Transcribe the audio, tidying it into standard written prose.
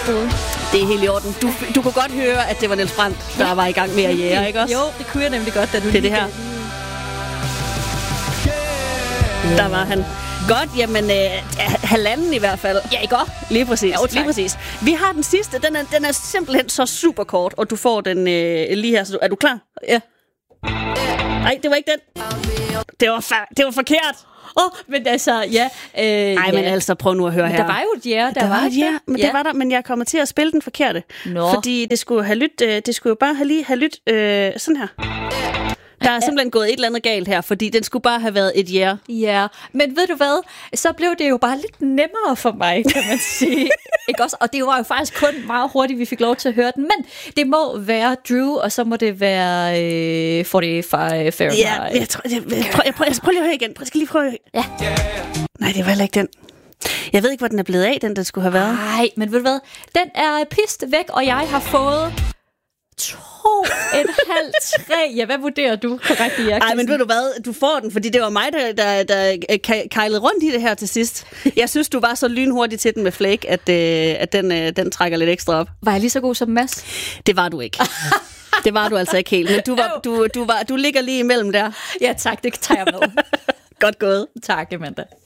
Det er helt i orden. Du kunne godt høre, at det var Niels Brandt, der var i gang med at jære, ikke også? Jo, det kunne jeg nemlig godt, da du det er det her. Der var han. Godt, jamen halvanden i hvert fald. Ja, ikke godt? Lige præcis, jo, lige præcis. Vi har den sidste, den er simpelthen så super kort, og du får den lige her. Så er du klar? Ja. Nej, det var ikke den. Det var forkert. Men altså, ja. Nej, men altså, prøv nu at høre her. Der var jo et ja, der var et ja. Men det var der, men jeg kommer til at spille den forkerte. Fordi det skulle jo bare have lyttet sådan her. Der er simpelthen gået et eller andet galt her, fordi den skulle bare have været et ja. Ja, men ved du hvad? Så blev det jo bare lidt nemmere for mig, kan man sige. Ikke også? Og det var jo faktisk kun meget hurtigt, vi fik lov til at høre den. Men det må være Drew, og så må det være 45 Fahrenheit. Ja, jeg prøver lige at høre igen. Jeg skal lige prøve. Ja. Nej, det var heller ikke den. Jeg ved ikke, hvor den er blevet af, den skulle have været. Nej, men ved du hvad? Den er pist væk, og jeg har fået 2,5, 3. Ja, hvad vurderer du korrekt i? Nej, men ved du hvad? Du får den, fordi det var mig, der kejlede rundt i det her til sidst. Jeg synes, du var så lynhurtig til den med Flake, at den trækker lidt ekstra op. Var jeg lige så god som Mads? Det var du ikke. Det var du altså ikke helt. Men du ligger lige imellem der. Ja, tak. Det tager jeg med. Godt gået. Tak, Amanda.